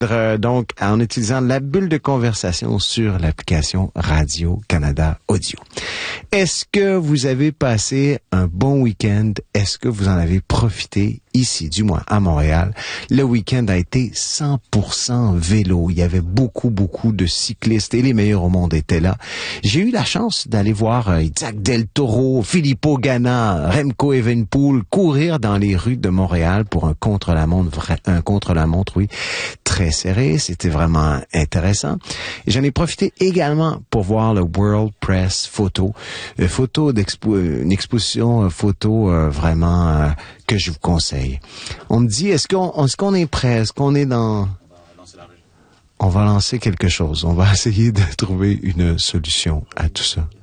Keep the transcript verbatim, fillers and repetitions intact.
Euh, donc, en utilisant la bulle de conversation sur l'application Radio-Canada Audio. Est-ce que vous avez passé un bon week-end? Est-ce que vous en avez profité ici, du moins à Montréal? Le week-end a été cent pour cent vélo. Il y avait beaucoup, beaucoup de cyclistes et les meilleurs au monde étaient là. J'ai eu la chance d'aller voir euh, Isaac Del Toro, Filippo Ganna, Remco Evenepoel courir dans les rues de Montréal pour un contre-la-montre, un contre-la-montre, oui, très serré. C'était vraiment intéressant. Et j'en ai profité également pour voir le World Press Photo, une photo d'expo, une exposition photo euh, vraiment euh, que je vous conseille. On me dit, est-ce qu'on, est-ce qu'on est prêt? Est-ce qu'on est dans... On va lancer quelque chose. On va essayer de trouver une solution à tout ça.